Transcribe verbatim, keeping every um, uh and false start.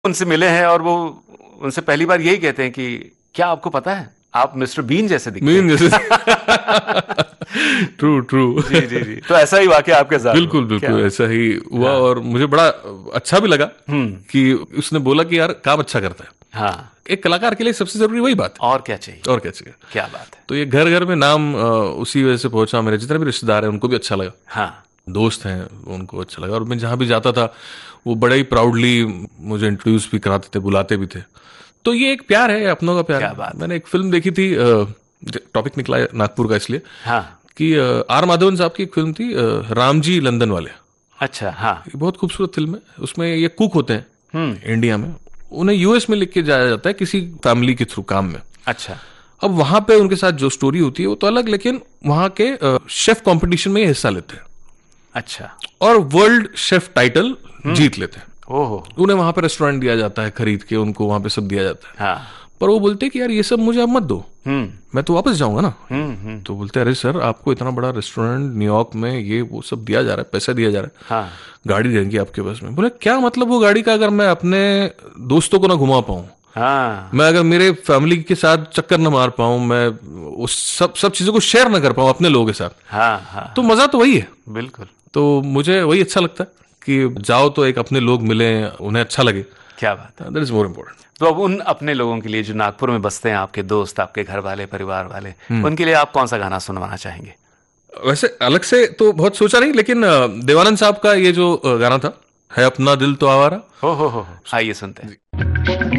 उनसे मिले हैं और वो उनसे पहली बार यही कहते हैं कि क्या आपको पता है आप मिस्टर बीन जैसे दिखते मीन जैसे हैं। True true. जी जी जी, तो ऐसा ही वाकया आपके साथ हुआ बिल्कुल क्या? बिल्कुल ऐसा ही हुआ। हाँ। और मुझे बड़ा अच्छा भी लगा हम्म। कि उसने बोला कि यार काम अच्छा करता है। हाँ, एक कलाकार के लिए सबसे जरूरी वही बात है। और क्या चाहिए? और क्या चाहिए। क्या बात है। तो ये घर घर में नाम अ, उसी वजह से पहुंचा। मेरे जितने भी रिश्तेदार हैं उनको भी अच्छा लगा, हाँ। दोस्त हैं उनको अच्छा लगा। और मैं जहां भी जाता था वो बड़े ही प्राउडली मुझे इंट्रोड्यूस भी कराते थे, बुलाते भी थे। तो ये एक प्यार है, अपनों का प्यार क्या है। बात है। मैंने एक फिल्म देखी थी, टॉपिक निकला है नागपुर का इसलिए, हाँ। कि अ, आर माधवन साहब की एक फिल्म थी, अ, रामजी लंदन वाले। अच्छा। हाँ। ये बहुत खूबसूरत फिल्म है। उसमें ये कुक होते हम्म। हैं इंडिया में, उन्हें यूएस में लिख के जाया जाता है किसी फैमिली के थ्रू काम में। अच्छा। अब वहां पे उनके साथ जो स्टोरी होती है वो तो अलग, लेकिन वहां के शेफ कंपटीशन में ये हिस्सा लेते हैं अच्छा। और वर्ल्ड शेफ टाइटल जीत लेते हैं। ओहो। उन्हें वहां पे रेस्टोरेंट दिया जाता है खरीद के, उनको वहां पे सब दिया जाता है। हाँ। पर वो बोलते हैं कि यार ये सब मुझे अब मत दो, हम्म। मैं तो वापस जाऊंगा ना। हम्म। हम्म। तो बोलते हैं अरे सर आपको इतना बड़ा रेस्टोरेंट न्यूयॉर्क में ये वो सब दिया जा रहा है, पैसा दिया जा रहा है, हाँ। गाड़ी देंगे आपके पास में। बोले क्या मतलब वो गाड़ी का, अगर मैं अपने दोस्तों को ना घुमा पाऊं, हाँ। मैं अगर मेरे फैमिली के साथ चक्कर न मार पाऊं, मैं उस सब सब चीजों को शेयर ना कर पाऊं अपने लोगों के साथ, हाँ। हाँ। तो मजा तो वही है। बिल्कुल। तो मुझे वही अच्छा लगता है कि जाओ तो एक अपने लोग मिले, उन्हें अच्छा लगे। क्या बात है। That is more important. तो अब उन अपने लोगों के लिए जो नागपुर में बसते हैं, आपके दोस्त, आपके घर वाले, परिवार वाले, उनके लिए आप कौन सा गाना सुनवाना चाहेंगे? वैसे अलग से तो बहुत सोचा नहीं, लेकिन अ, देवानंद साहब का ये जो अ, गाना था, है अपना दिल तो आवारा। हो हो हो हो, आइए सुनते हैं।